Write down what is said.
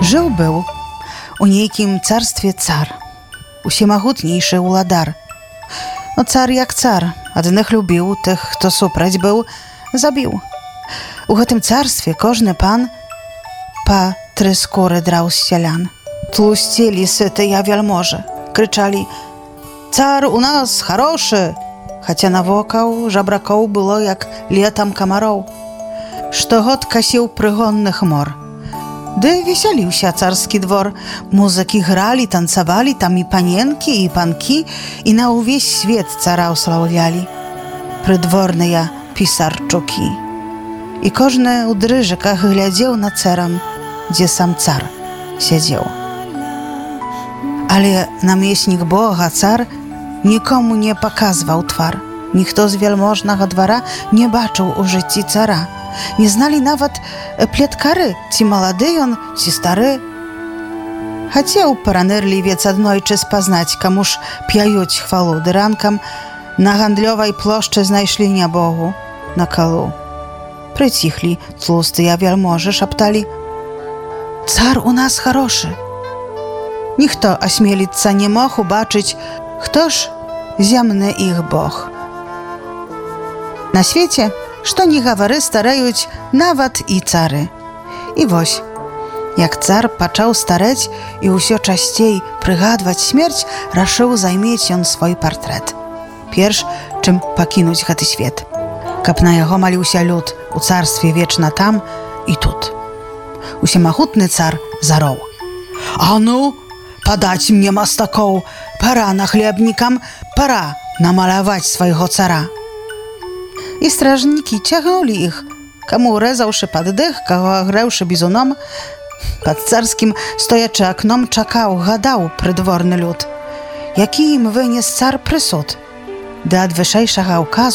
Żył-był u niejkim carstwie car, usiemogutniejszy uladar. No car jak car, adnych lubił, tych, kto suprać był, zabił. U tym carstwie każdy pan pa 3 skóry drał z ścielan. Tłuścili syty ja wielmoże, kryczali: car u nas хороший, chociaż nawokał żabrakoł było jak letam kamarą. Штогод косил прыгонный хмор. Да веселился царский двор. Музыки грали, танцевали, там и паненки, и панки, и на увесь свет цара уславляли. Придворные писарчуки. И кожны у дрыжиках глядел на царом, где сам цар сидел. Ale namiestnik Boga, car, nikomu nie pokazywał twar. Nikto z wielmożnego dwora nie baczył u życi cara. Nie znali nawet plietkary, ci młody on, ci stary. Chciał paranyrliwiec adnojczy spaznać, komuż piajuć chwalu, dyrankam na handlowej ploszczy znajszli nie Bogu na kalu. Przycichli tłusty ja wielmoży, szaptali: car u nas хороший. Ніхто осмелиться не мог убачить, хто ж земны ich Бог. На свете, што ні гавары, стареюць нават і цары. І вось, як цар пачаў старэць і ўсё часцей прыгадваць смерць, рашыў займець ён свой партрэт. Перш, чым пакінуць гэты свет. Каб на яго маліўся люд у царстве вечна там і тут. Усемагутны цар зароў: а ну, подать мне мастакоў, пора нахлебнікам, пора намаляваць свайго цара. І стражнікі цягнулі іх, каму рэзаўшы пад дых, каго агрэўшы бізуном. Пад царскім, стоячы акном, чакаў, гадаў прыдворны люд, які ім вынес цар прысуд. Да ад вышэйшага ўказу